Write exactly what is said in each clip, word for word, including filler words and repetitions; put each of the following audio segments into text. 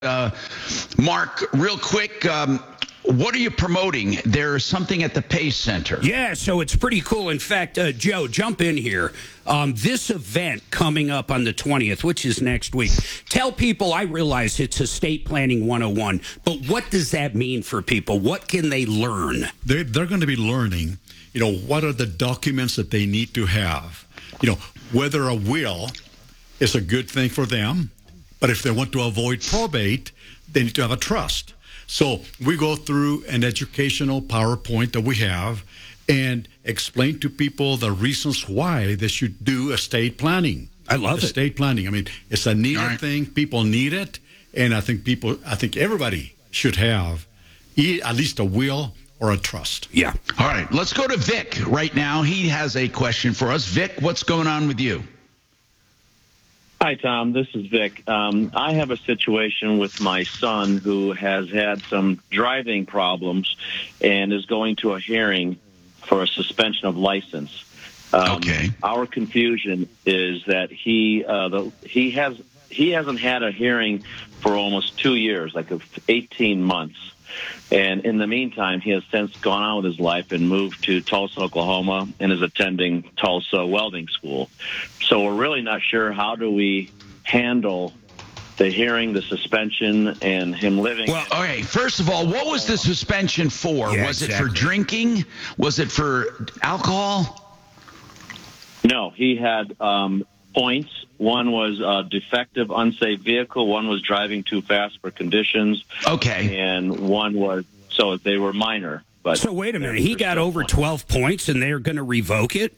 Uh, Mark, real quick, um, what are you promoting? There's something at the Pace Center. Yeah, so it's pretty cool. In fact, uh, Joe, jump in here. Um, this event coming up on the twentieth, which is next week. Tell people, I realize it's estate planning one oh one, but what does that mean for people? What can they learn? They're, they're going to be learning, you know, what are the documents that they need to have? You know, whether a will is a good thing for them. But if they want to avoid probate, they need to have a trust. So we go through an educational PowerPoint that we have and explain to people the reasons why they should do estate planning. I love estate it. Estate planning. I mean, it's a needed right. thing. People need it. And I think people, I think everybody should have at least a will or a trust. Yeah. All right. Let's go to Vic right now. He has a question for us. Vic, what's going on with you? Hi, Tom. This is Vic. Um, I have a situation with my son who has had some driving problems and is going to a hearing for a suspension of license. Um, okay. Our confusion is that he uh, the, he has he hasn't had a hearing for almost two years, like eighteen months. And in the meantime, he has since gone on with his life and moved to Tulsa, Oklahoma, and is attending Tulsa Welding School. So we're really not sure how do we handle the hearing, the suspension, and him living. Well, okay, first of all, what was the suspension for? Yeah, was exactly. it for drinking? Was it for alcohol? No, he had um, points. One was a defective, unsafe vehicle. One was driving too fast for conditions. Okay. And one was, so they were minor. But so wait a minute, he got over twelve points and they're going to revoke it?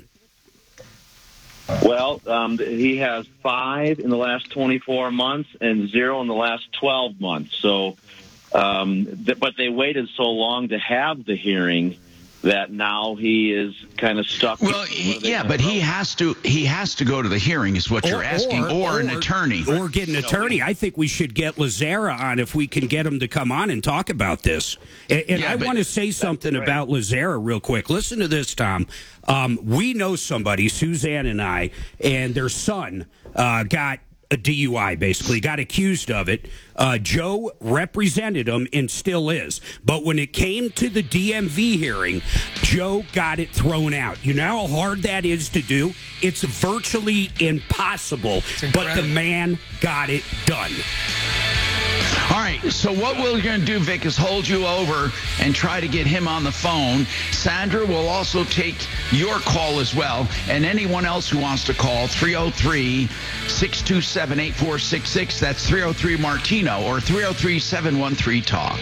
Well, um, he has five in the last twenty-four months and zero in the last twelve months. So, um, th- but they waited so long to have the hearing that now he is kind of stuck. Well, yeah, but he has to he has to go to the hearing is what Or- you're asking, or, or- an attorney. Or get an attorney. I think we should get Lazara on if we can get him to come on and talk about this. And, and Yeah, I but- want to say something right. about Lazara real quick. Listen to this, Tom. Um, we know somebody, Suzanne and I, and their son uh, got a D U I, basically, got accused of it. Uh, Joe represented him and still is. But when it came to the D M V hearing, Joe got it thrown out. You know how hard that is to do? It's virtually impossible, but the man got it done. All right, so what we're going to do, Vic, is hold you over and try to get him on the phone. Sandra will also take your call as well, and anyone else who wants to call, three oh three, six two seven, eight four six six. That's three oh three Martino or three oh three, seven one three, talk.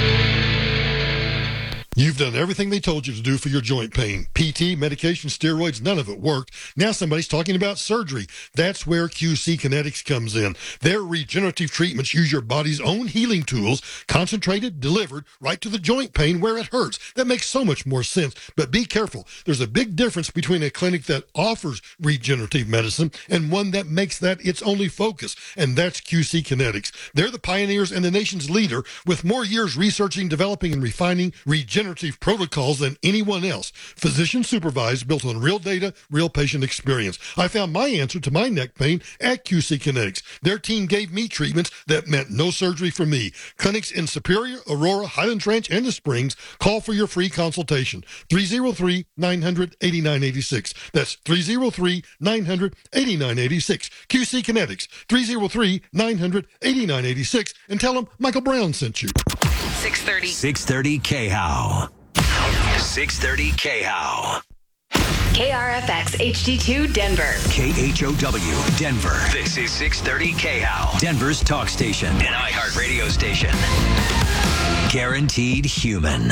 You've done everything they told you to do for your joint pain. P T, medication, steroids, none of it worked. Now somebody's talking about surgery. That's where Q C Kinetics comes in. Their regenerative treatments use your body's own healing tools, concentrated, delivered right to the joint pain where it hurts. That makes so much more sense. But be careful. There's a big difference between a clinic that offers regenerative medicine and one that makes that its only focus, and that's Q C Kinetics. They're the pioneers and the nation's leader with more years researching, developing, and refining regenerative protocols than anyone else. Physician supervised, built on real data, real patient experience. I found my answer to my neck pain at Q C Kinetics. Their team gave me treatments that meant no surgery for me. Clinics in Superior, Aurora, Highlands Ranch, and the Springs. Call for your free consultation. three oh three, nine hundred, eighty-nine eighty-six. That's three oh three, nine hundred, eighty-nine eighty-six. Q C Kinetics. three oh three, nine hundred, eighty-nine eighty-six. And tell them Michael Brown sent you. six thirty. six thirty K H O W. six thirty K H O W. K R F X H D two Denver. K H O W Denver. This is six thirty K H O W. Denver's talk station. An iHeartRadio station. Guaranteed human.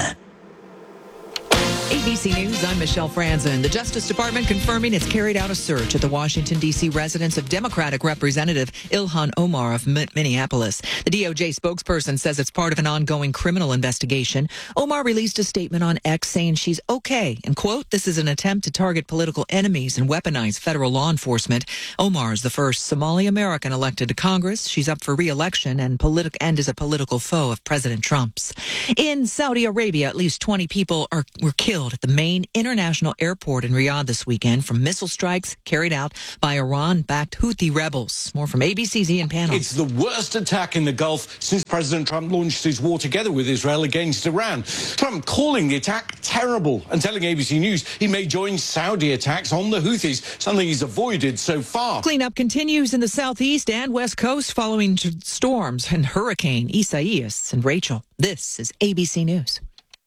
A B C News, I'm Michelle Franzen. The Justice Department confirming it's carried out a search at the Washington, D C residence of Democratic Representative Ilhan Omar of Minneapolis. The D O J spokesperson says it's part of an ongoing criminal investigation. Omar released a statement on X saying she's okay, and, quote, this is an attempt to target political enemies and weaponize federal law enforcement. Omar is the first Somali American elected to Congress. She's up for re-election and, politi- and is a political foe of President Trump's. In Saudi Arabia, at least twenty people are were killed at the main international airport in Riyadh this weekend from missile strikes carried out by Iran-backed Houthi rebels. More from A B C's Ian Pannell. It's the worst attack in the Gulf since President Trump launched his war together with Israel against Iran. Trump calling the attack terrible and telling A B C News he may join Saudi attacks on the Houthis, something he's avoided so far. Cleanup continues in the southeast and west coast following storms and Hurricane Isaias and Rachel. This is A B C News.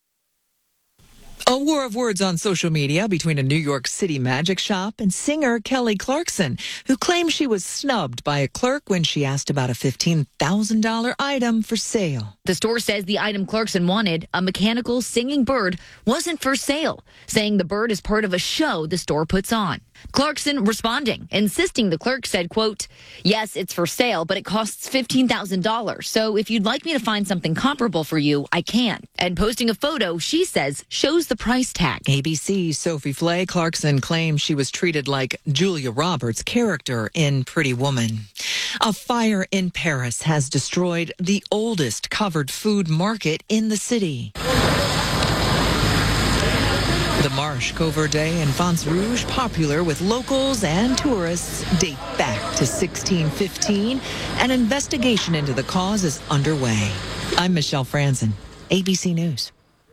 A war of words on social media between a New York City magic shop and singer Kelly Clarkson, who claims she was snubbed by a clerk when she asked about a fifteen thousand dollars item for sale. The store says the item Clarkson wanted, a mechanical singing bird, wasn't for sale, saying the bird is part of a show the store puts on. Clarkson responding, insisting the clerk said, quote, yes, it's for sale, but it costs fifteen thousand dollars. So if you'd like me to find something comparable for you, I can. And posting a photo, she says, shows the price tag. A B C's Sophie Flay. Clarkson claims she was treated like Julia Roberts' character in Pretty Woman. A fire in Paris has destroyed the oldest covered food market in the city. The Marche, Coverdé, and Vence Rouge, popular with locals and tourists, date back to sixteen fifteen. An investigation into the cause is underway. I'm Michelle Franzen, A B C News.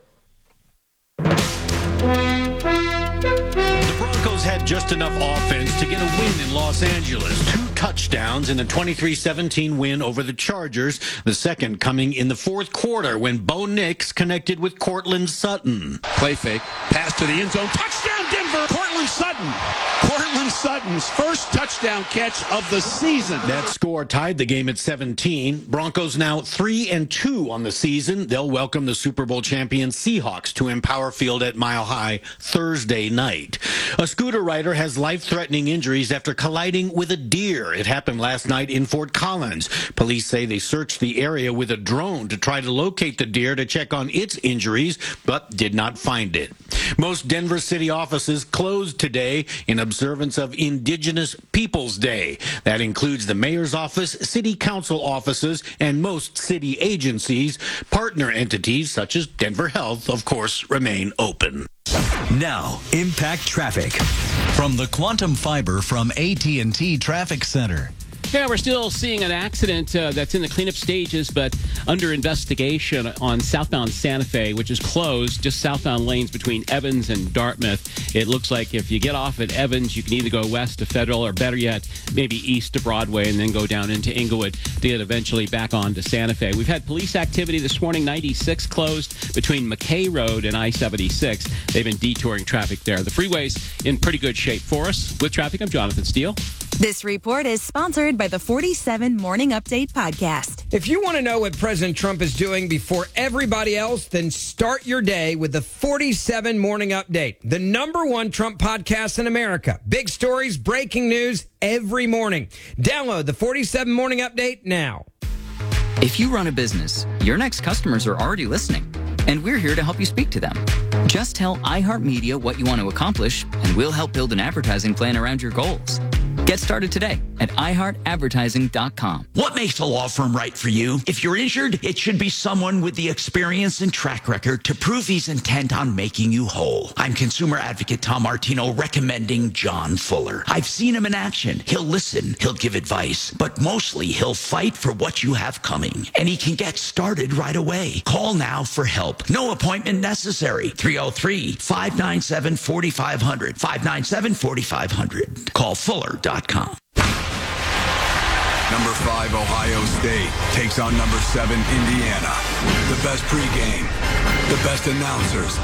The Broncos had just enough offense to get a win in Los Angeles. Two touchdowns in a twenty-three seventeen win over the Chargers, the second coming in the fourth quarter when Bo Nix connected with Cortland Sutton. Play fake, pass to the end zone, touchdown Denver, Cortland Sutton. Cortland Sutton's first touchdown catch of the season. That score tied the game at seventeen. Broncos now three and two on the season. They'll welcome the Super Bowl champion Seahawks to Empower Field at Mile High Thursday night. A scooter rider has life-threatening injuries after colliding with a deer. It happened last night in Fort Collins. Police say they searched the area with a drone to try to locate the deer to check on its injuries, but did not find it. Most Denver city offices closed today in observance of Indigenous Peoples Day. That includes the mayor's office, city council offices, and most city agencies. Partner entities such as Denver Health, of course, remain open. Now, Impact Traffic from the Quantum Fiber from A T and T Traffic Center. Yeah, we're still seeing an accident uh, that's in the cleanup stages, but under investigation on southbound Santa Fe, which is closed, just southbound lanes between Evans and Dartmouth. It looks like if you get off at Evans, you can either go west to Federal or better yet, maybe east to Broadway and then go down into Inglewood to get eventually back on to Santa Fe. We've had police activity this morning, ninety-six closed between McKay Road and I seventy-six. They've been detouring traffic there. The freeway's in pretty good shape for us. With traffic, I'm Jonathan Steele. This report is sponsored by the forty-seven Morning Update podcast. If you want to know what President Trump is doing before everybody else, then start your day with the forty-seven Morning Update, the number one Trump podcast in America. Big stories, breaking news every morning. Download the forty-seven Morning Update now. If you run a business, your next customers are already listening, and we're here to help you speak to them. Just tell iHeartMedia what you want to accomplish, and we'll help build an advertising plan around your goals. Get started today at i heart advertising dot com. What makes a law firm right for you? If you're injured, it should be someone with the experience and track record to prove he's intent on making you whole. I'm consumer advocate Tom Martino recommending John Fuller. I've seen him in action. He'll listen, he'll give advice, but mostly he'll fight for what you have coming. And he can get started right away. Call now for help. No appointment necessary. three oh three, five nine seven, four five zero zero. five nine seven, four five zero zero. Call fuller dot com. Number five, Ohio State takes on number seven, Indiana. The best pregame, the best announcers.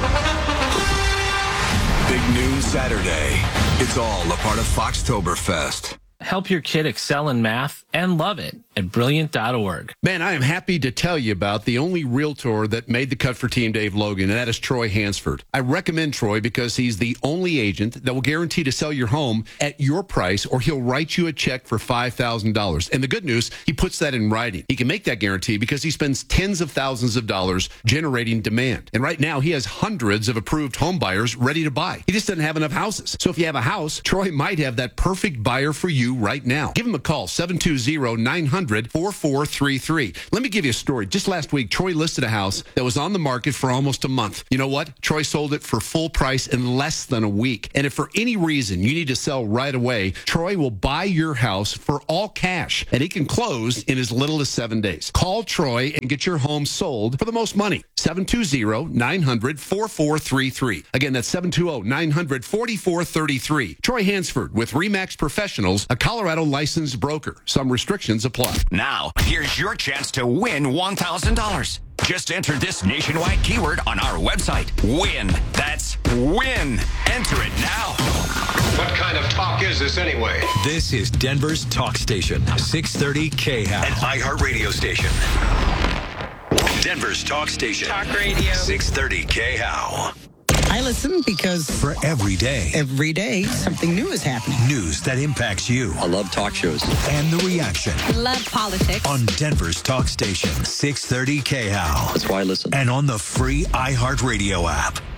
Big noon Saturday. It's all a part of Foxtoberfest. Help your kid excel in math and love it at brilliant dot org. Man, I am happy to tell you about the only realtor that made the cut for Team Dave Logan, and that is Troy Hansford. I recommend Troy because he's the only agent that will guarantee to sell your home at your price, or he'll write you a check for five thousand dollars. And the good news, he puts that in writing. He can make that guarantee because he spends tens of thousands of dollars generating demand. And right now, he has hundreds of approved home buyers ready to buy. He just doesn't have enough houses. So if you have a house, Troy might have that perfect buyer for you right now. Give him a call, seven two zero, nine hundred, four four three three. Let me give you a story. Just last week, Troy listed a house that was on the market for almost a month. You know what? Troy sold it for full price in less than a week. And if for any reason you need to sell right away, Troy will buy your house for all cash, and he can close in as little as seven days. Call Troy and get your home sold for the most money. seven two zero, nine hundred, four four three three. Again, that's seven two zero, nine hundred, four four three three. Troy Hansford with RE/MAX Professionals, a Colorado licensed broker. Some restrictions apply. Now, here's your chance to win one thousand dollars. Just enter this nationwide keyword on our website. WIN. That's WIN. Enter it now. What kind of talk is this anyway? This is Denver's talk station, six thirty K H A L, an iHeartRadio station. Denver's talk station. Talk radio. six thirty K H A L. I listen because for every day, every day, something new is happening. News that impacts you. I love talk shows. And the reaction. Love politics. On Denver's talk station, six thirty K H A L. That's why I listen. And on the free iHeartRadio app.